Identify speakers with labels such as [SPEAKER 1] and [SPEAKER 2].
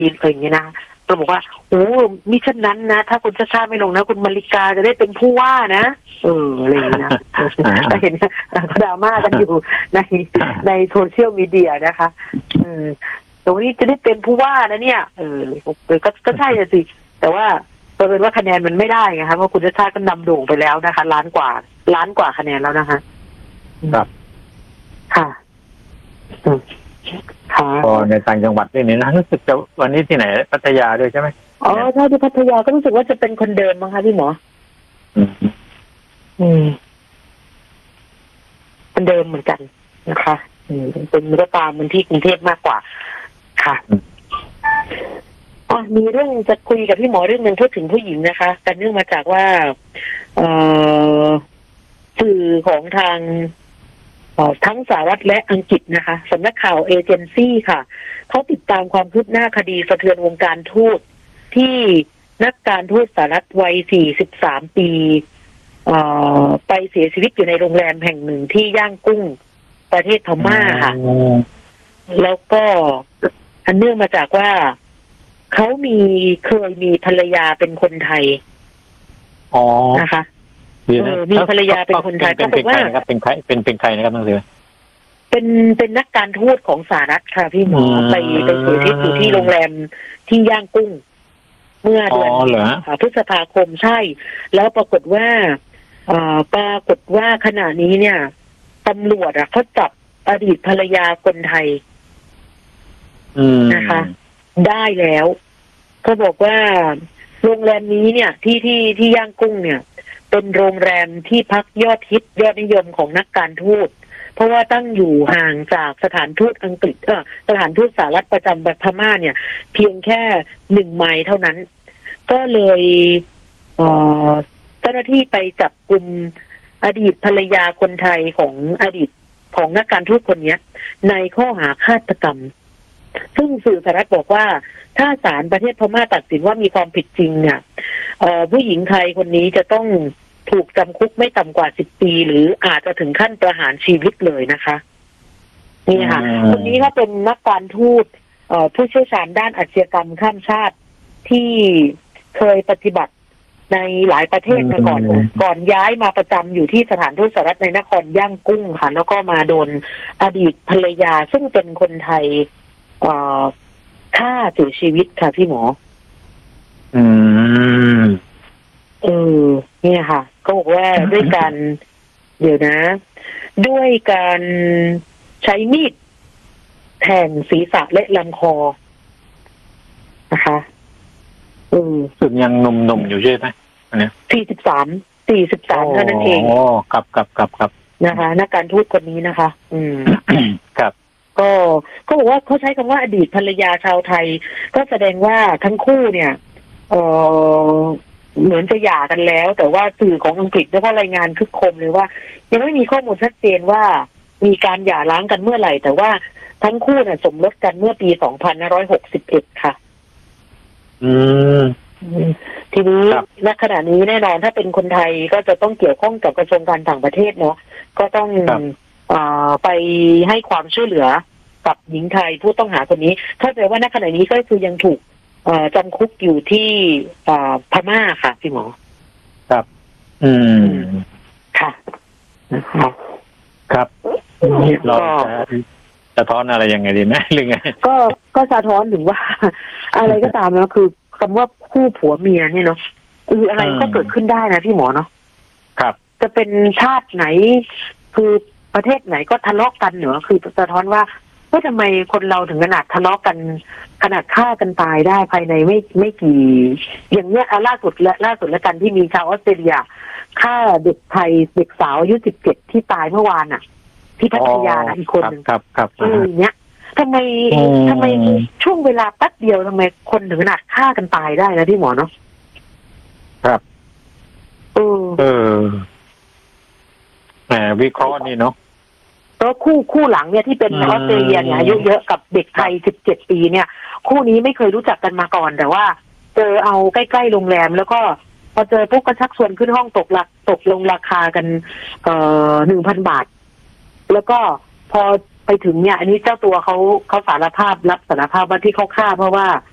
[SPEAKER 1] อะไรอย่างเงี้ยนะเราบอกว่าโอ้มิฉะนั้นนะถ้าคุณชาติชาติไม่ลงนะคุณมาริกาจะได้เป็นผู้ว่านะอะไรอย่างเงี้ยนะก็เห็นดราม่ากันอยู่ในโซเชียลมีเดียนะคะตรงนี้จะได้เป็นผู้ว่านะเนี่ยก็ใช่สิแต่ว่าเป็นว่าคะแนนมันไม่ได้ไงคะเพราะคุณชาติชาติก็นำโด่งไปแล้วนะคะล้านกว่าคะแนนแล้วนะคะ
[SPEAKER 2] ครับ
[SPEAKER 1] ค่ะ
[SPEAKER 2] พอในต่างจังหวัดนี่นะรู้สึกจะวันนี้ที่ไหนพัทยาด้วยใช่ไหม
[SPEAKER 1] ใช่ที่พัทยาก็รู้สึกว่าจะเป็นคนเดิมมั้งคะพี่หมอคนเดิมเหมือนกันนะคะเป็นก็ตามมันที่กรุงเทพมากกว่าค่ะมีเรื่องจะคุยกับพี่หมอเรื่องนึงพูดถึงผู้หญิงนะคะกันเนื่องมาจากว่าสื่อของทางทั้งสหรัฐและอังกฤษนะคะสำนักข่าวเอเจนซี่ค่ะเขาติดตามความคืบหน้าคดีสะเทือนวงการทูตที่นักการทูตสหรัฐวัย43 ปีไปเสียชีวิตอยู่ในโรงแรมแห่งหนึ่งที่ย่างกุ้งประเทศพม่าค่ะแล้วก็อันเนื่องมาจากว่าเขาเคยมีภรรยาเป็นคนไทยนะคะมีภรรยาเป็นคนไทยก็บอกว่า
[SPEAKER 2] เป็นใครนะครับนั่นคือ
[SPEAKER 1] เป็นนักการทูตของสหรัฐค่ะพี่หมอไปเสียชีวิตอยู่ที่โรงแรมที่ย่างกุ้งเมื่อเดือนพฤษภาคมใช่แล้วปรากฏว่าขณะนี้เนี่ยตำรวจเขาจับอดีตภรรยาคนไทยนะคะได้แล้วเขาบอกว่าโรงแรมนี้เนี่ยที่ย่างกุ้งเนี่ยเป็นโรงแรมที่พักยอดฮิตยอดนิยมของนักการทูตเพราะว่าตั้งอยู่ห่างจากสถานทูตอังกฤษสถานทูตสหรัฐประจำพม่าเนี่ยเพียงแค่1 ไมล์เท่านั้นก็เลยเจ้าหน้าที่ไปจับกุมอดีตภรรยาคนไทยของอดีตของนักการทูตคนนี้ในข้อหาฆาตกรรมซึ่งสื่อสหรัฐบอกว่าถ้าศาลประเทศพม่าตัดสินว่ามีความผิดจริงเนี่ยผู้หญิงไทยคนนี้จะต้องถูกจำคุกไม่ต่ำกว่า10 ปีหรืออาจจะถึงขั้นประหารชีวิตเลยนะคะนี่ค่ะคนนี้ก็เป็นนักการทูตผู้เชี่ยวชาญด้านอาชญากรรมข้ามชาติที่เคยปฏิบัติในหลายประเทศมาก่อนย้ายมาประจำอยู่ที่สถานทูตสหรัฐในนครย่างกุ้งค่ะแล้วก็มาโดนอดีตภรรยาซึ่งเป็นคนไทยฆ่าเสียชีวิตค่ะพี่หมอเนี่ยค่ะก็บอกว่าด้วยการด้วยการใช้มีดแทงศีรษะและลำคอนะคะ
[SPEAKER 2] สึกยังหนุ่มอยู่ใช่ไหมอันนี้
[SPEAKER 1] 43เท่านั้นเอง
[SPEAKER 2] ครับ
[SPEAKER 1] นะคะนักการทูตคนนี้นะคะ
[SPEAKER 2] ครับ
[SPEAKER 1] ก็บอกว่าเขาใช้คำว่าอดีตภรรยาชาวไทยก็แสดงว่าทั้งคู่เนี่ยเหมือนจะหย่ากันแล้วแต่ว่าสื่อของอังกฤษแล้วก็รายงานคึกโครมเลยว่ายังไม่มีข้อมูลชัดเจนว่ามีการหย่าร้างกันเมื่อไหร่แต่ว่าทั้งคู่เนี่ยสมรสกันเมื่อปี2561ค่ะทีนี้ณขณะนี้แน่นอนถ้าเป็นคนไทยก็จะต้องเกี่ยวข้องกับกระทรวงการต่างประเทศเนาะก็ต้องไปให้ความช่วยเหลือกับหญิงไทยผู้ต้องหาคนนี้เข้าใจว่าณขณะนี้ก็คือยังถูกจำคุกอยู่ที่พม่าค่ะพี่หมอ
[SPEAKER 2] ครับ
[SPEAKER 1] ค่ะ
[SPEAKER 2] ครับเราสะท้อนอะไรยังไงดีไหมหรือไง
[SPEAKER 1] ก็สะท้อนถึงว่าอะไรก็ตามแล้วคือคำว่าคู่ผัวเมียเนี่ยเนาะอะไรก็เกิดขึ้นได้นะพี่หมอเนาะ
[SPEAKER 2] ครับ
[SPEAKER 1] จะเป็นชาติไหนคือประเทศไหนก็ทะเลาะกันเหนือคือสะท้อนว่าทำไมคนเราถึงขนาดทะเลาะกันขนาดฆ่ากันตายได้ภายในไม่กี่อย่างเนี้ยล่าสุดแล้วกันที่มีชาวออสเตรเลียฆ่าเด็กไทยเด็กสาวอายุ17ที่ตายเมื่อวานน่ะที่พัทยานะอีกคนนึง
[SPEAKER 2] ครับ
[SPEAKER 1] เนี้ยทำไมช่วงเวลาแป๊บเดียวทำไมคนถึงขนาดฆ่ากันตายได้นะพี่หมอเนาะ
[SPEAKER 2] ครับแหมวิเคราะห์นี่เนาะ
[SPEAKER 1] แล้วคู่หลังเนี่ยที่เป็นออสเตรเลียเนี่ยอายุเยอะกับเด็กไทย17 ปีเนี่ยคู่นี้ไม่เคยรู้จักกันมาก่อนแต่ว่าเจอเอาใกล้ๆโรงแรมแล้วก็พอเจอพวกก็ชักชวนขึ้นห้องตกลงราคากัน1,000 บาทแล้วก็พอไปถึงเนี่ยอันนี้เจ้าตัวเขารับสารภาพว่าที่เขาฆ่าเพราะว่า